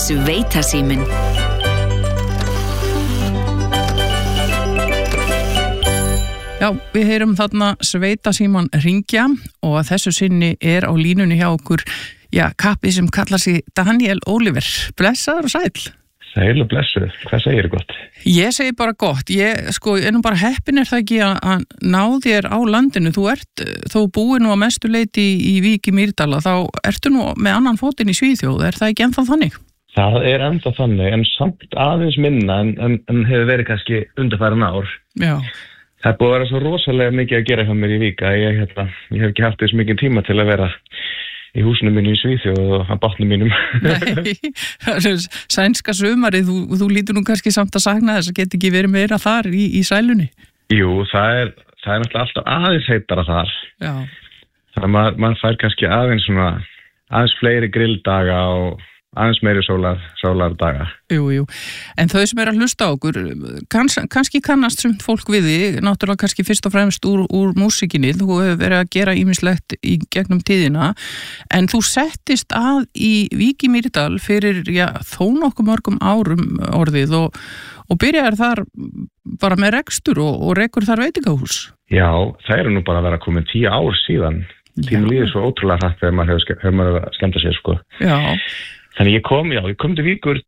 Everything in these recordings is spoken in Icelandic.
Sveitasíminn. Já, við heyrum þarna Sveitasíman hringja og að þessu sinni á línunni hjá okkur, kappi sem kallar sig Daniel Oliver. Blessaður og sæll. Sæl og blessuð, hvað segir gott? Ég segi bara gott, nú bara heppin það ekki að ná þér á landinu. Þú ert þó búið nú að mestu leyti í Vík í Mýrdal, þá ertu nú með annan fótinn í Svíþjóð, það ekki ennþá þannig? Það ennþá þannig, en samt aðeins minna en hefur verið kannski undanfærin ár. Já. Það búið að vera svo rosalega mikið að gera hjá mér í Vík að ég hef ekki haft þess mikið tíma til að vera í húsinu mínu í Svíþjóð og að bátnum mínum. Nei, sænska sumarið, þú lítur nú kannski samt að sakna þess að geta ekki verið meira þar í sælunni. Jú, það er náttúrulega alltaf aðeins heitara þar. Já. Þannig að mann fær kannski aðeins fleiri grilldaga og aðeins meiri sólardaga. Jú. En þau sem að hlusta á okkur, kannski kannast sumt fólk við þig, náttúrulega kannski fyrst og fremst úr músikinni, þú hefur verið að gera ýmislegt í gegnum tíðina, en þú settist að í Vík í Mýrdal fyrir, þó nokkuð mörgum árum orðið og byrjaðir þar bara með rekstur og rekur þar veitingahús. Já, það eru nú bara að vera komin 10 ár síðan. Tíminn líður svo ótrúlega hratt þegar maður hefur skemmt að sér, sko. Já. Þannig ég kom til Víkur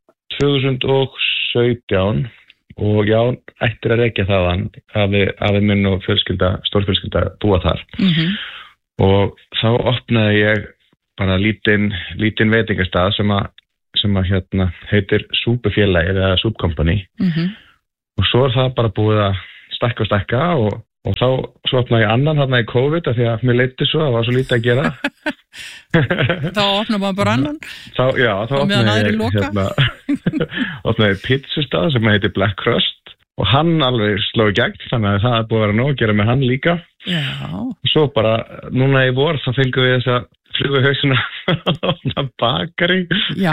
2017 og ættir að rekja þaðan afi minn og stórfjölskylda búa þar. Og þá opnaði ég bara lítinn veitingastað sem heitir Súpufélagið eða Súpkompani. Og svo það bara búið að stækka og svo opnaði ég annan þarna í COVID af því að mér leiddi svo, það var svo lítið að gera. Þá opnaði maður bara annan? Þá opnaði ég pizzustað sem heitir Black Crust og hann alveg sló í gegn, þannig að það er búið að vera nóg að gera með hann líka. Já. Og svo bara, núna í vor, þá fengum við þessa fluguhausina að opna bakari. Já.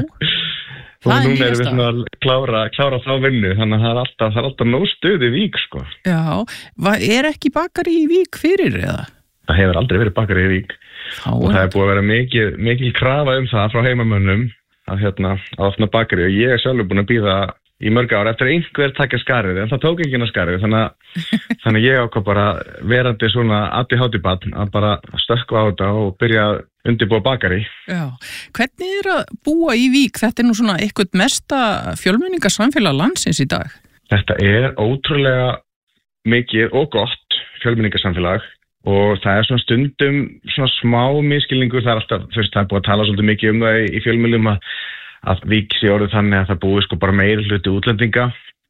Og núna erum við svona að klára þá vinnu, þannig að það er alltaf nóg stuð í Vík, sko. Já, ekki bakari í Vík fyrir, eða? Það hefur aldrei verið bakari í Vík. Og það er búið að vera mikil krafa það frá heimamönnum að opna bakari og ég er sjálfur búin að bíða í mörg ár eftir einhver taka skarið, en það tók ekki skarið, þannig ég ákvað bara verandi svona ADHD-barn að bara stökkva á þetta og byrja að undirbúa bakari. Já, hvernig að búa í Vík? Þetta nú svona eitthvað mesta fjölmenningarsamfélag landsins í dag? Þetta ótrúlega mikið og gott fjölmenningarsamfélag og það svona stundum svona smá miskilningur, það alltaf, það búið að tala svolítið mikið það í fjölmiðlum að Vík sé orðið þannig að það búið sko bara meiri hluti útlendinga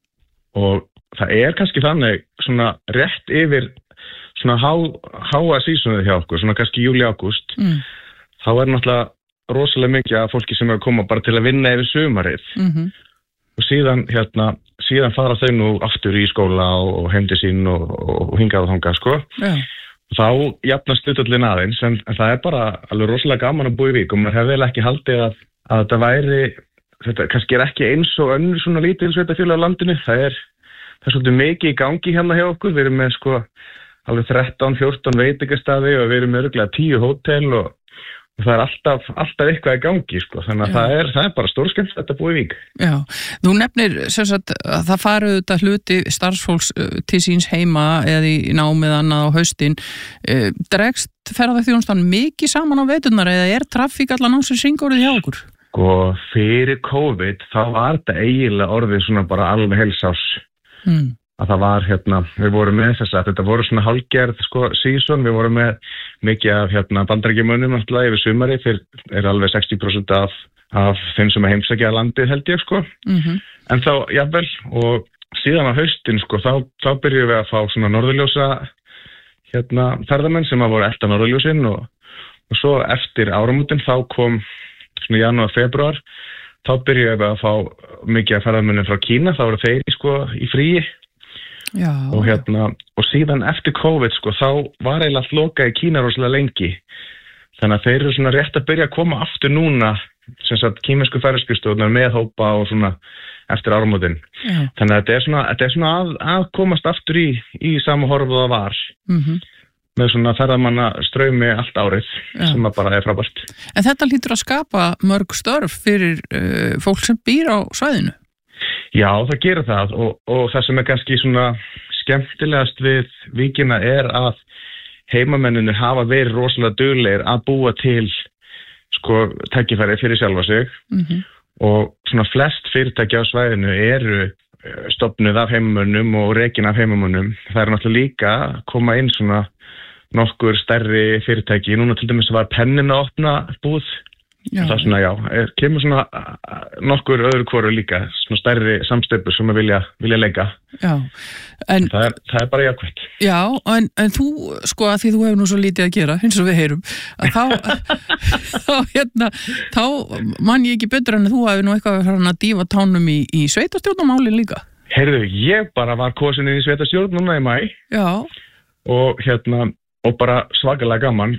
og það kannski þannig svona rétt yfir svona háa sísonið hjá okkur, svona kannski júli-ágúst, þá náttúrulega rosalega mikið af fólki sem að koma bara til að vinna yfir sumarið og síðan fara þau nú aftur í skóla og heim til sín og hingað og þangað, sko. Já. Þá jafnast hlutfallið aðeins, en það bara alveg rosalega gaman að búa í Vík og maður hefði ekki haldið að þetta væri, þetta kannski ekki eins og önnur svona lítil sveitarfélag á landinu, það er svolítið mikið í gangi hérna hjá okkur, við erum með sko alveg 13-14 veitingastaði og við erum með örugglega 10 hótel og það er alltaf eitthvað í gangi, sko, þannig að það er bara stórskemmt að búa í Vík. Já, þú nefnir sem sagt að það faru þetta hluti starfsfólks til síns heima eða í námið annað á haustin. Dregst ferðaþjónustan mikið saman á veturnar eða trafík allan á sem hringorðið hjá okkur? Sko, fyrir COVID þá var þetta eiginlega orðið svona bara alveg heilsárs. Að það var við vorum með þess að þetta voru svona hálfgerð sko season, við vorum með mikið af bandaríkjamönnum náttúrulega yfir sumari, alveg 60% af þeim sem heimsækja landið held ég, sko. En þá jafnvel og síðan á haustin sko þá byrjuðum við að fá svona norðurljósa ferðamenn sem að voru elta norðurljósin og svo eftir áramótin þá kom svona janúar, febrúar, þá byrjuðum við að fá mikið af ferðamönnum frá Kína, þá voru þeir sko í fríi. Já. Og síðan eftir COVID sko, þá var eiginlega allt lokað í Kína rosalega lengi. Þannig að þeir eru svona rétt að byrja að koma aftur núna, sem sagt kínversku ferðaskrifstofurnar með hópa og svona eftir áramótin. Þannig að þetta er svona að komast aftur í sama horf og það var. með svona ferðamanna straumi allt árið sem bara frábært. En þetta hlýtur að skapa mörg störf fyrir fólk sem býr á svæðinu? Já, það gerir það og það sem kannski svona skemmtilegast við Víkina að heimamenninu hafa verið rosalega duglegir að búa til tækifæri fyrir sjálfa sig og svona flest fyrirtæki á svæðinu eru stofnuð af heimamönnum og rekin af heimamönnum. Það er náttúrulega líka að koma inn svona nokkur stærri fyrirtæki. Núna til dæmis var Pennin að opna búð. Það er svona, kemur svona nokkur öðru hvoru líka, svona stærri samsteypur sem að vilja leika. Já. Það er bara jákvætt. Já, en þú, að því þú hefur nú svo lítið að gera, eins og við heyrum, þá man ég ekki betur en að þú hefur nú eitthvað að dýfa tánum í sveitarstjórnarmálin líka. Heyrðu, ég bara var kosin í sveitarstjórn núna í maí. Já. Og bara svakalega gaman.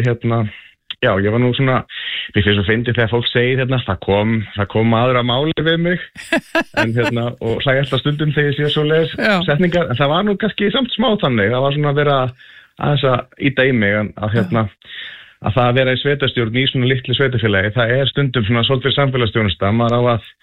Já, ég var nú svona, mér finnst svo fyndið þegar fólk segir það kom maður að máli við mig og hlæg alltaf stundum þegar ég sé svoleiðis setningar, en það var nú kannski samt smá þannig, það var svona að vera aðeins að íta í mig að það að vera í sveitarstjórn í svona litlu sveitarfélagi, það stundum svona svolítið samfélagsstjónusta, maður á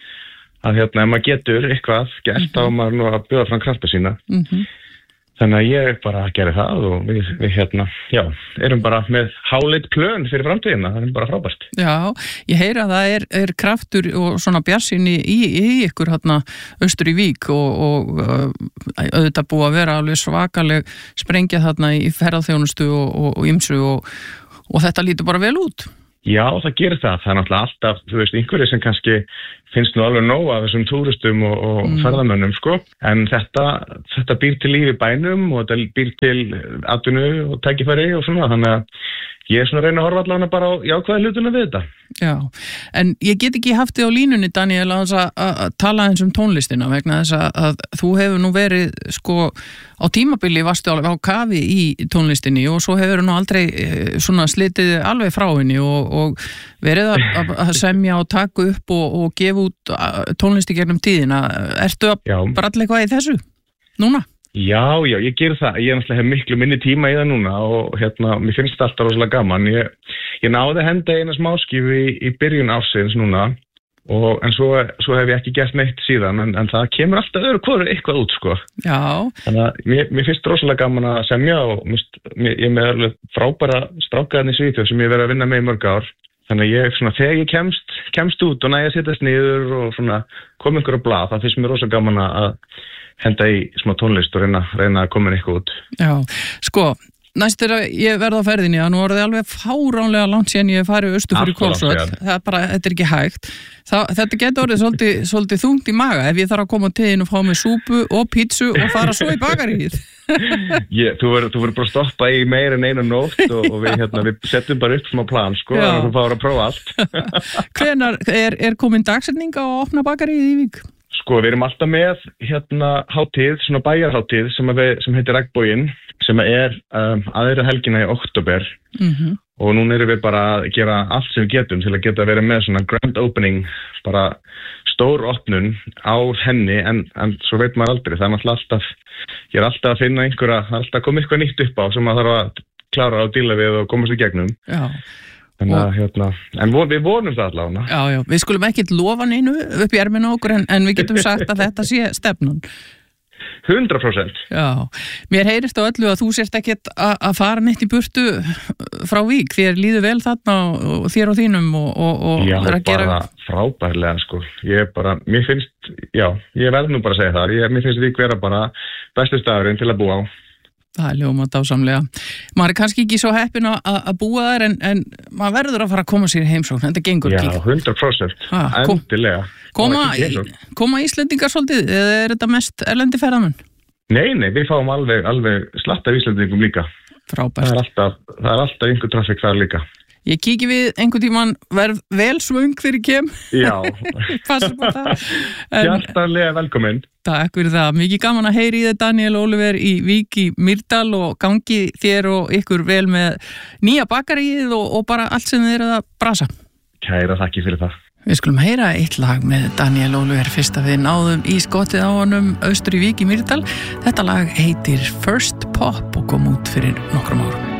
að ef maður getur eitthvað gert, þá maður nú að bjóða fram krafta sína. Þannig að ég bara gerði það og við erum bara með háleit plön fyrir framtíðina, það bara frábært. Já, ég heyri að það er kraftur og svona bjartsýni í ykkur austur í Vík og auðvitað búið að vera alveg svakaleg sprengja í ferðaþjónustu og ýmsu og þetta lítur bara vel út. Já, það gerir það. Það er náttúrulega alltaf, einhverjir sem kannski finnst nú alveg nóg af þessum túristum og ferðamönnum, en þetta býr til lífi bænum og þetta býr til atvinnu og tækifæri og svona, þannig að ég svona að reyna að horfa allavega bara á jákvæða hlutuna við þetta. Já, en ég get ekki haft þig á línunni, Daniel, að tala eins tónlistina vegna þess að þú hefur nú verið, á tímabili varstu alveg á kafi í tónlistinni og svo hefur nú aldrei svona slitið alveg frá henni og verið að semja og taka upp og gefa út tónlisti gegnum tíðina. Ertu að bralla eitthvað í þessu núna? Já, ég ger það. Ég náttúrulega hef miklu minni tíma í það núna og mér finnst þetta alltaf rosalega gaman. Ég náði að henda eina smáskífu í byrjun ársins núna en svo hef ég ekki gert neitt síðan en það kemur alltaf öðru hvoru eitthvað út, Já. Þannig að mér finnst rosalega gaman að semja og ég er með alveg frábæra strákaðan í Svíþjóð sem ég verið að vinna með í mörg ár. Þannig að ég þegar ég kemst út og næja að setjast niður og svona koma einhverju á blað, það finnst mér rosalega gaman að henda í smá tónlist og reyna að koma eitthvað út. Já, næst ég verð á ferðinni að nú orðið alveg fáránlega langt síðan ég farið austur fyrir Hvolsvöll. Þetta er ekki hægt. Þetta getur orðið svolítið þungt í maga ef ég þarf að koma til þín og fá mig súpu og pítsu og fara svo í bakaríið. Þú verður bara að stoppa í meira en einu nótt og við setjum bara upp smá plan, og þú fáir að prófa allt. Hvenær er komin dagsetning á að opna bakaríið í Vík? Við erum alltaf með hátíð, svona bæjarhátíð sem heitir Regnboginn, sem aðra helgina í október og núna erum við bara að gera allt sem við getum til að geta verið með svona grand opening, bara stór opnun á henni en svo veit maður aldrei, það er náttúrulega alltaf, ég er alltaf að finna það er alltaf að koma eitthvað nýtt upp á sem maður þarf að klára að díla við og komast í gegnum. Já. Þannig að en við vonum það allavega. Já, við skulum ekkert lofa neinu upp í erminu okkur en við getum sagt að þetta sé stefnan. 100%. Já, mér heyrist á öllu að þú sért ekkert að fara neitt í burtu frá Vík, þér líður vel þarna og þér og þínum og já, bara frábærlega mér finnst, ég verð nú bara að segja það, mér finnst Vík vera bara bestu staðurinn til að búa á. Það er ljóma dásamlega. Maður er kannski ekki svo heppinn að búa þar en maður verður að fara að koma sér í heimsókn. Þetta gengur ekki. Já, 100%. Endilega. Koma Íslendingar svolítið eða er þetta mest erlendi ferðamenn? Nei, við fáum alveg slatt af Íslendingum líka. Frábært. Það er alltaf einhver trafík þar líka. Ég kíki við einhvern tímann verð vel svöng þegar ég kem. Já. Passa på það. Hjartanlega velkomin. Takk fyrir það. Mikið gaman að heyri í þið, Daniel Oliver í Vík í Mýrdal og gangi þér og ykkur vel með nýja bakaríið og bara allt sem þið eruð að brasa. Kæra þakki fyrir það. Við skulum heyra eitt lag með Daniel Oliver fyrst að við náðum í skottið á honum austur í Vík í Mýrdal. Þetta lag heitir First Pop og kom út fyrir nokkrum árum.